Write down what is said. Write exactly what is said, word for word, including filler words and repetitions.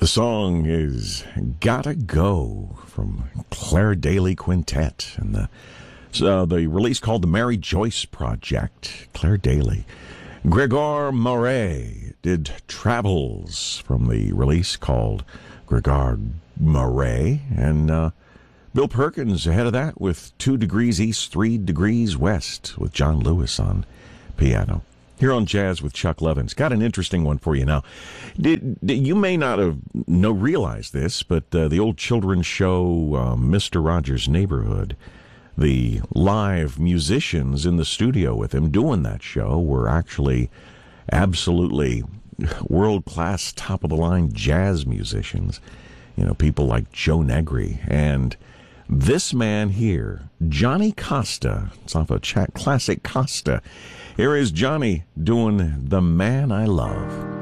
The song is Gotta Go from Claire Daly Quintet, and the so the release called the Mary Joyce Project. Claire Daly. Gregor Murray did Travels from the release called Gregor Murray, and uh, Bill Perkins ahead of that with Two Degrees East, Three Degrees West with John Lewis on piano. Here on Jazz with Chuck Levins. Got an interesting one for you now. Did, did you may not have no realized this, but uh, the old children's show, uh, Mister Rogers' Neighborhood, the live musicians in the studio with him doing that show were actually absolutely world-class, top-of-the-line jazz musicians. You know, people like Joe Negri. And this man here, Johnny Costa, it's off a chat classic Costa. Here is Johnny doing The Man I Love.